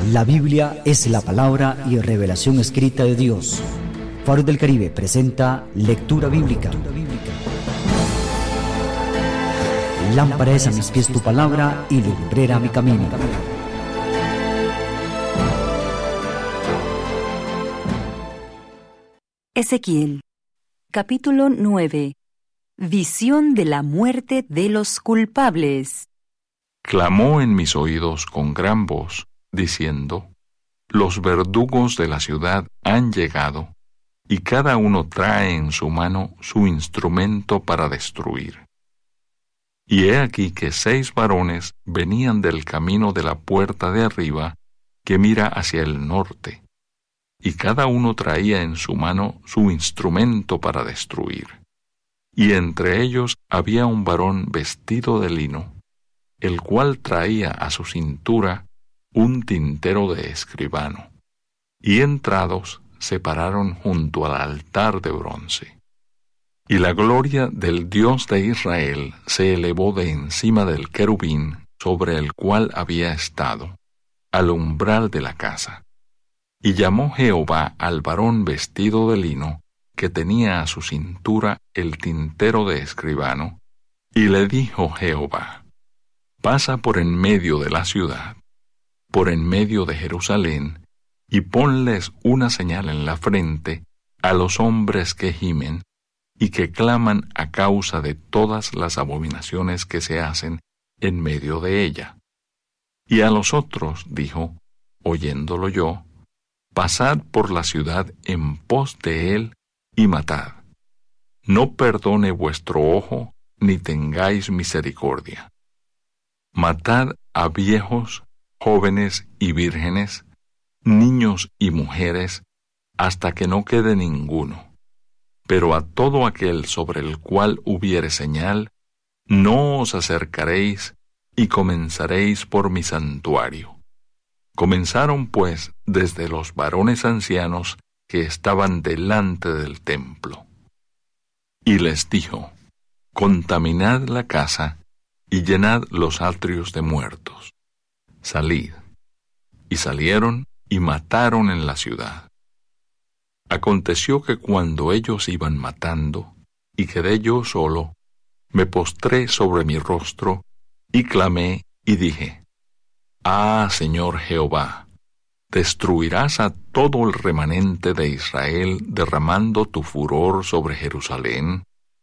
La Biblia es la palabra y revelación escrita de Dios. Faro del Caribe presenta Lectura Bíblica. Lámpara es a mis pies tu palabra y lumbrera mi camino. Ezequiel, capítulo 9. Visión de la muerte de los culpables. Clamó en mis oídos con gran voz, diciendo: Los verdugos de la ciudad han llegado, y cada uno trae en su mano su instrumento para destruir. Y he aquí que 6 varones venían del camino de la puerta de arriba, que mira hacia el norte, y cada uno traía en su mano su instrumento para destruir. Y entre ellos había un varón vestido de lino, el cual traía a su cintura un tintero de escribano. Y entrados se pararon junto al altar de bronce. Y la gloria del Dios de Israel se elevó de encima del querubín sobre el cual había estado, al umbral de la casa. Y llamó Jehová al varón vestido de lino, que tenía a su cintura el tintero de escribano, y le dijo Jehová: Pasa por en medio de la ciudad, por en medio de Jerusalén, y ponles una señal en la frente a los hombres que gimen y que claman a causa de todas las abominaciones que se hacen en medio de ella. Y a los otros dijo, oyéndolo yo: Pasad por la ciudad en pos de él y matad. No perdone vuestro ojo, ni tengáis misericordia. Matad a viejos, jóvenes y vírgenes, niños y mujeres, hasta que no quede ninguno. Pero a todo aquel sobre el cual hubiere señal, no os acercaréis, y comenzaréis por mi santuario. Comenzaron pues desde los varones ancianos que estaban delante del templo. Y les dijo: Contaminad la casa, y llenad los atrios de muertos. Salid. Y salieron y mataron en la ciudad. Aconteció que cuando ellos iban matando, y quedé yo solo, me postré sobre mi rostro, y clamé y dije: Ah, Señor Jehová, ¿destruirás a todo el remanente de Israel derramando tu furor sobre Jerusalén?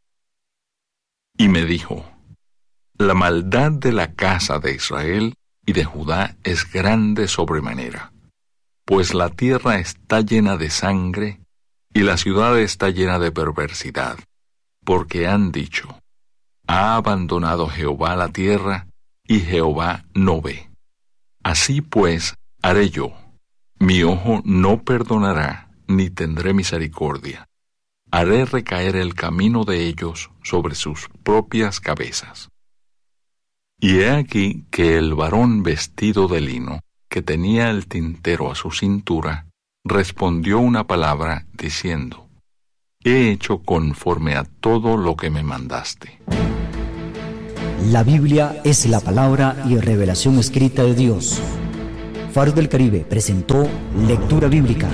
Y me dijo: La maldad de la casa de Israel y de Judá es grande sobremanera, pues la tierra está llena de sangre, y la ciudad está llena de perversidad, porque han dicho: Ha abandonado Jehová la tierra, y Jehová no ve. Así pues haré yo: mi ojo no perdonará, ni tendré misericordia. Haré recaer el camino de ellos sobre sus propias cabezas. Y he aquí que el varón vestido de lino, que tenía el tintero a su cintura, respondió una palabra diciendo: He hecho conforme a todo lo que me mandaste. La Biblia es la palabra y revelación escrita de Dios. Faro del Caribe presentó Lectura Bíblica.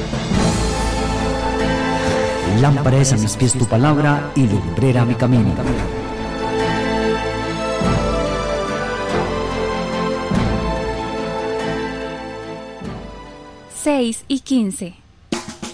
Lámpara es a mis pies tu palabra y lumbrera mi camino. 6:15